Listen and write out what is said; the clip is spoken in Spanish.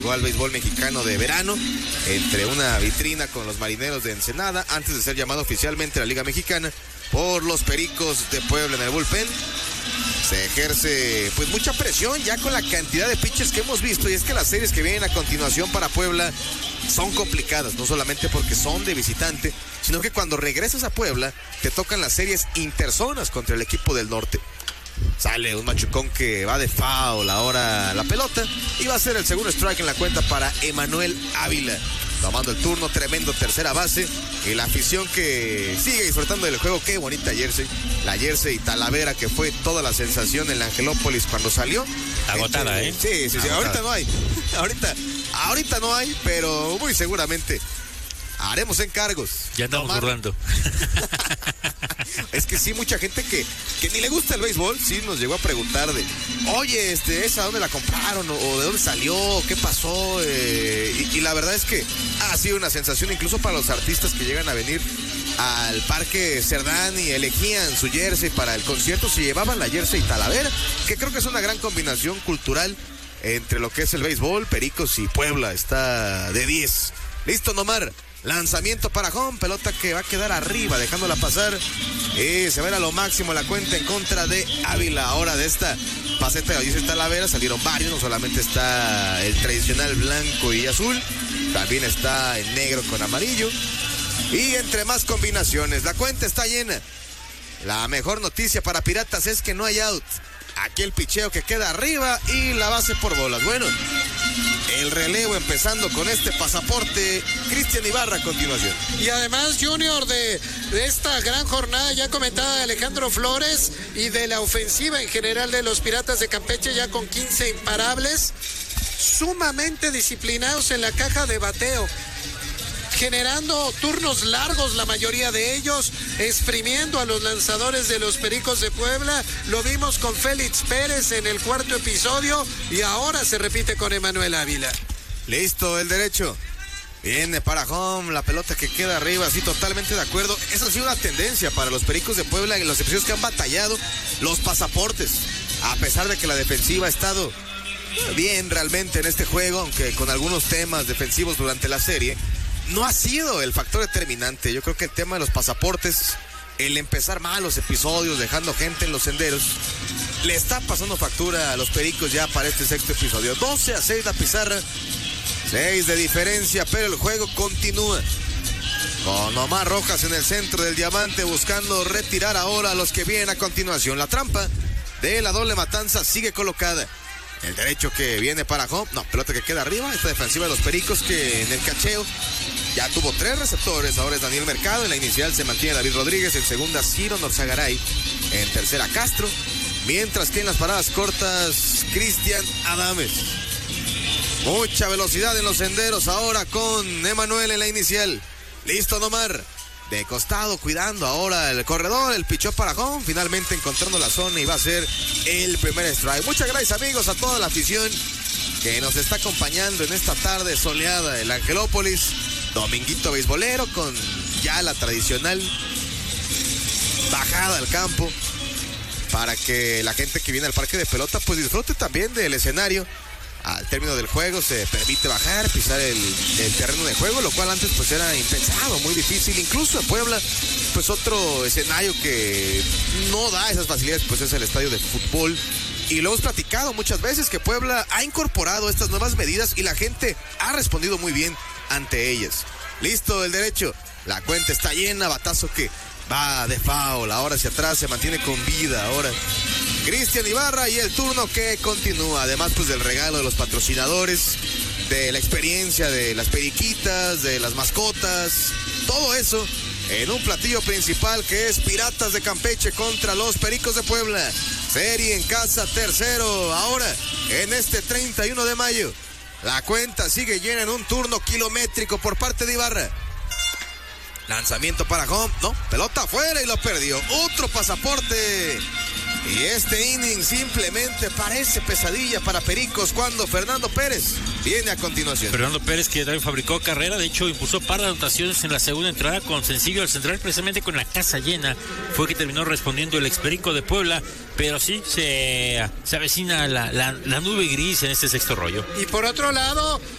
Al béisbol mexicano de verano, entre una vitrina con los Marineros de Ensenada, antes de ser llamado oficialmente a la Liga Mexicana por los Pericos de Puebla en el bullpen. Se ejerce pues mucha presión ya con la cantidad de pitches que hemos visto, y es que las series que vienen a continuación para Puebla son complicadas, no solamente porque son de visitante, sino que cuando regresas a Puebla te tocan las series interzonas contra el equipo del norte. Sale un machucón que va de foul ahora la pelota y va a ser el segundo strike en la cuenta para Emanuel Ávila. Tomando el turno, tremendo tercera base. Y la afición que sigue disfrutando del juego. Qué bonita jersey. La jersey Talavera, que fue toda la sensación en la Angelópolis cuando salió. Agotada, ¿eh? Sí. Agotada. Ahorita no hay. Ahorita no hay, pero muy seguramente haremos encargos. Ya andamos burlando. Es que sí, mucha gente que ni le gusta el béisbol, sí nos llegó a preguntar de, oye, ¿esa dónde la compraron? ¿O de dónde salió? ¿Qué pasó? Y la verdad es que ha sido una sensación incluso para los artistas que llegan a venir al Parque Cerdán y elegían su jersey para el concierto, se llevaban la jersey Talavera, que creo que es una gran combinación cultural entre lo que es el béisbol, Pericos y Puebla. Está de 10. Listo, Nomar. Lanzamiento para home, pelota que va a quedar arriba, dejándola pasar. Y se va a ir a lo máximo la cuenta en contra de Ávila. Ahora de esta faceta de dice Talavera salieron varios, no solamente está el tradicional blanco y azul, también está el negro con amarillo. Y entre más combinaciones, la cuenta está llena. La mejor noticia para Piratas es que no hay out. Aquí el picheo que queda arriba y la base por bolas. Bueno, el relevo empezando con este pasaporte. Cristian Ibarra a continuación. Y además, Junior, de esta gran jornada ya comentada de Alejandro Flores y de la ofensiva en general de los Piratas de Campeche, ya con 15 imparables, sumamente disciplinados en la caja de bateo, generando turnos largos, la mayoría de ellos, exprimiendo a los lanzadores de los Pericos de Puebla. Lo vimos con Félix Pérez en el cuarto episodio y ahora se repite con Emanuel Ávila. Listo, el derecho. Viene para home, la pelota que queda arriba, sí, totalmente de acuerdo. Esa ha sido una tendencia para los Pericos de Puebla en los episodios que han batallado los pasaportes. A pesar de que la defensiva ha estado bien realmente en este juego, aunque con algunos temas defensivos durante la serie, no ha sido el factor determinante. Yo creo que el tema de los pasaportes, el empezar mal los episodios, dejando gente en los senderos, le está pasando factura a los Pericos ya para este sexto episodio. 12-6 la pizarra, 6 de diferencia, pero el juego continúa. Con Omar Rojas en el centro del diamante, buscando retirar ahora a los que vienen a continuación. La trampa de la doble matanza sigue colocada. El derecho que viene para home, no, pelota que queda arriba. Esta defensiva de los Pericos que en el cacheo ya tuvo 3 receptores. Ahora es Daniel Mercado. En la inicial se mantiene David Rodríguez. En segunda, Ciro Norzagaray. En tercera, Castro. Mientras que en las paradas cortas, Cristian Adames. Mucha velocidad en los senderos ahora con Emanuel en la inicial. Listo, Nomar. De costado, cuidando ahora el corredor, el pichó para home, finalmente encontrando la zona y va a ser el primer strike. Muchas gracias, amigos, a toda la afición que nos está acompañando en esta tarde soleada del Angelópolis. Dominguito beisbolero con ya la tradicional bajada al campo para que la gente que viene al parque de pelota pues disfrute también del escenario. Al término del juego se permite bajar, pisar el terreno de juego, lo cual antes pues era impensado, muy difícil. Incluso en Puebla, pues otro escenario que no da esas facilidades pues es el estadio de fútbol. Y lo hemos platicado muchas veces que Puebla ha incorporado estas nuevas medidas y la gente ha respondido muy bien ante ellas. Listo, el derecho, la cuenta está llena, batazo que va de foul, ahora hacia atrás, se mantiene con vida ahora Cristian Ibarra y el turno que continúa. Además pues del regalo de los patrocinadores, de la experiencia de las periquitas, de las mascotas, todo eso en un platillo principal que es Piratas de Campeche contra los Pericos de Puebla. Serie en casa, tercero ahora en este 31 de mayo. La cuenta sigue llena en un turno kilométrico por parte de Ibarra. Lanzamiento para home, no, pelota afuera y lo perdió. Otro pasaporte. Y este inning simplemente parece pesadilla para Pericos cuando Fernando Pérez viene a continuación. Fernando Pérez, que también fabricó carrera, de hecho impulsó par de anotaciones en la segunda entrada con sencillo al central, precisamente con la casa llena fue que terminó respondiendo el ex Perico de Puebla, pero sí se avecina la nube gris en este sexto rollo. Y por otro lado,